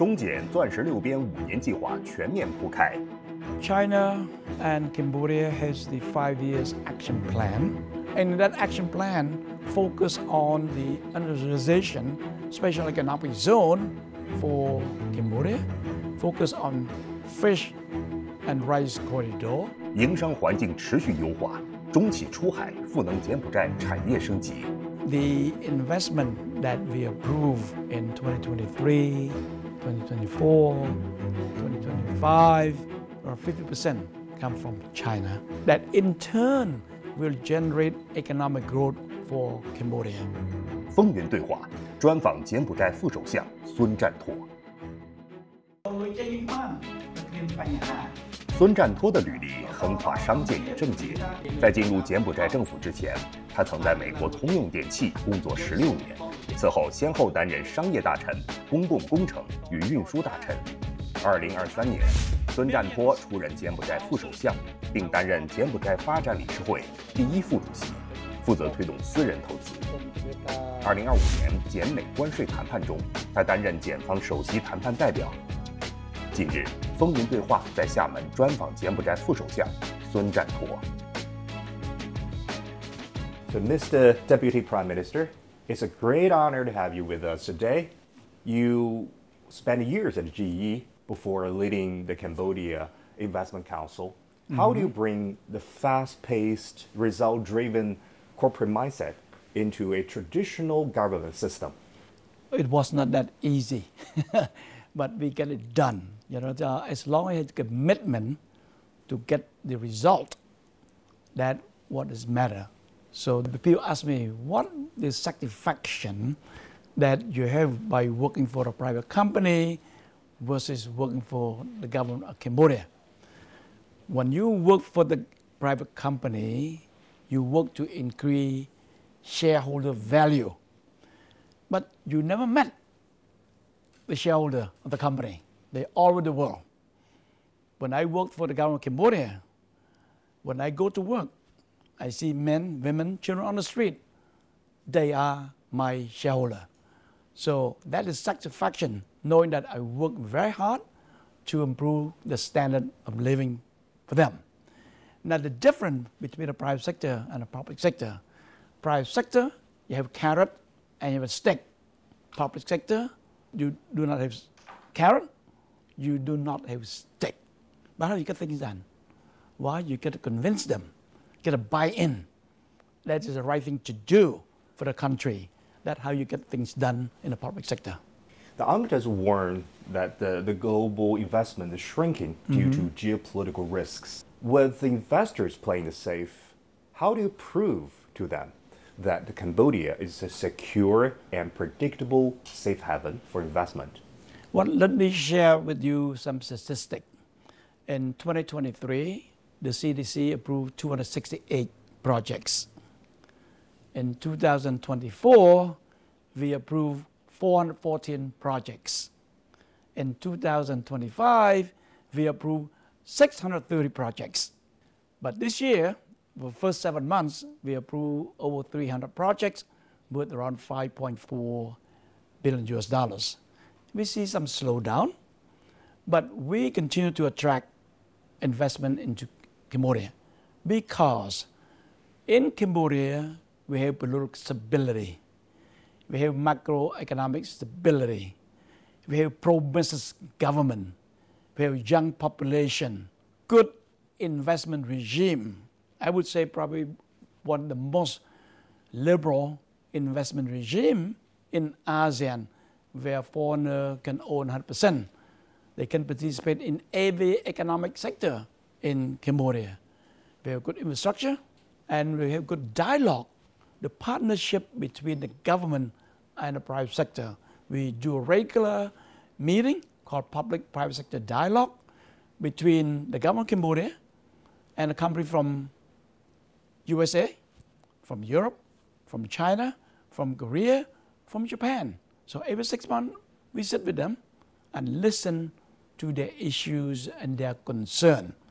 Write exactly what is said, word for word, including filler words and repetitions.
中柬钻石六边五年计划全面铺开。 China and Cambodia has the five years action plan, and that action plan focus on the industrialization special economic zone for Cambodia, focus on fish and rice corridor. 营商环境持续优化，中企出海赋能柬埔寨产业升级。 The investment that we approve in twenty twenty-three, twenty twenty-four, twenty twenty-five, or fifty percent come from China. That in turn will generate economic growth for Cambodia. 风云对话，专访柬埔寨副首相孙占托。孙占托的履历横跨商界与政界，在进入柬埔寨政府之前，他曾在美国通用电气工作十六年，此后先后担任商业大臣、公共工程与运输大臣。二零二三年，孙占托出任柬埔寨副首相，并担任柬埔寨发展理事会第一副主席，负责推动私人投资。二零二五年柬美关税谈判中，他担任检方首席谈判代表。近日，风云对话在厦门专访柬埔寨副首相孙占托。 So, Mister Deputy Prime Minister, it's a great honor to have you with us today. You spent years at G E before leading the Cambodia Investment Council. How mm-hmm. do you bring the fast-paced, result-driven corporate mindset into a traditional government system? It was not that easy, but we get it done. You know, as long as commitment to get the result, that what is matter. So the people ask me, what is satisfaction that you have by working for a private company versus working for the government of Cambodia? When you work for the private company, you work to increase shareholder value, but you never met the shareholder of the company. They're all over the world. When I worked for the government of Cambodia, when I go to work, I see men, women, children on the street. They are my shareholder. So that is satisfaction, knowing that I work very hard to improve the standard of living for them. Now the difference between the private sector and the public sector, private sector, you have carrot and you have a stick. Public sector, you do not have carrot, you do not have stick. But how do you get things done? Well, you get to convince them, get a buy-in. That is the right thing to do for the country. That's how you get things done in the public sector. The U N C T A D has warned that the, the global investment is shrinking due mm-hmm. to geopolitical risks. With the investors playing it safe, how do you prove to them that Cambodia is a secure and predictable safe haven for investment? Well, let me share with you some statistics. In twenty twenty-three, the C D C approved two hundred sixty-eight projects. In two thousand twenty-four, we approved four hundred fourteen projects. In two thousand twenty-five, we approved six hundred thirty projects. But this year, for the first seven months, we approved over three hundred projects worth around five point four billion U S dollars. We see some slowdown, but we continue to attract investment into Cambodia because in Cambodia, we have political stability, we have macroeconomic stability, we have pro-business government, we have young population, good investment regime. I would say probably one of the most liberal investment regime in ASEAN, where foreigners can own one hundred percent. They can participate in every economic sector in Cambodia. We have good infrastructure and we have good dialogue. The partnership between the government and the private sector. We do a regular meeting called Public-Private Sector Dialogue between the government of Cambodia and a company from U S A, from Europe, from China, from Korea, from Japan. So every six months, we sit with them and listen to their issues and their concern.